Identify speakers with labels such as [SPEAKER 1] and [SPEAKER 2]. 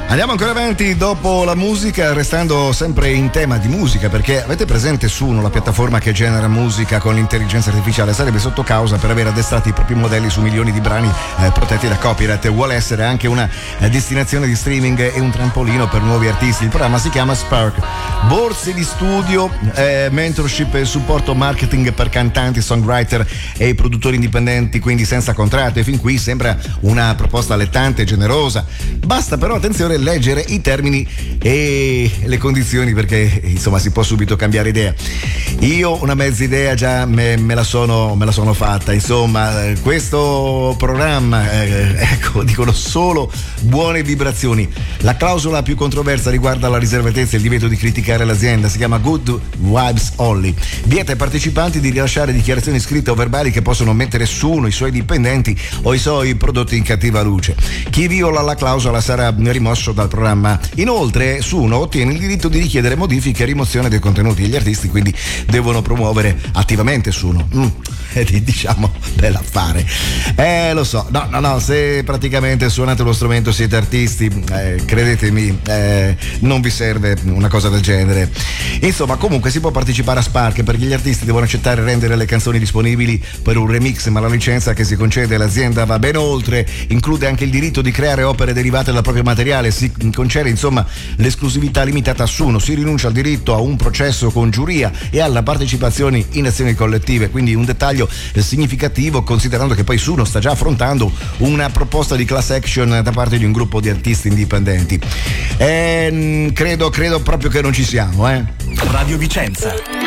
[SPEAKER 1] Andiamo ancora avanti dopo la musica, restando sempre in tema di musica, perché avete presente Suno, la piattaforma che genera musica con l'intelligenza artificiale, sarebbe sotto causa per aver addestrato i propri modelli su milioni di brani protetti da copyright. Vuole essere anche una destinazione di streaming e un trampolino per nuovi artisti. Il programma si chiama Spark. Borse di studio, mentorship e supporto marketing per cantanti, songwriter e produttori indipendenti, quindi senza contratto. E fin qui sembra una proposta allettante e generosa. Basta però, attenzione, leggere i termini e le condizioni, perché insomma si può subito cambiare idea. Io una mezza idea già me la sono fatta. Insomma, questo programma ecco, dicono solo buone vibrazioni. La clausola più controversa riguarda la riservatezza e il divieto di criticare l'azienda. Si chiama Good Vibes Only. Vieta ai partecipanti di rilasciare dichiarazioni scritte o verbali che possono mettere Suno, i suoi dipendenti o i suoi prodotti in cattiva luce. Chi viola la clausola sarà rimosso dal programma. Inoltre Suno ottiene il diritto di richiedere modifiche e rimozione dei contenuti. Gli artisti quindi devono promuovere attivamente Suno. Diciamo bell'affare. Lo so, no, se praticamente suonate lo strumento, siete artisti, credetemi, non vi serve una cosa del genere. Insomma, comunque si può partecipare a Spark, perché gli artisti devono accettare e rendere le canzoni disponibili per un remix, ma la licenza che si concede all'azienda va ben oltre, include anche il diritto di creare opere derivate dal proprio materiale. Si concede insomma l'esclusività limitata a Suno, si rinuncia al diritto a un processo con giuria e alla partecipazione in azioni collettive, quindi un dettaglio significativo, considerando che poi Suno sta già affrontando una proposta di class action da parte di un gruppo di artisti indipendenti. Credo proprio che non ci siamo.
[SPEAKER 2] Radio Vicenza.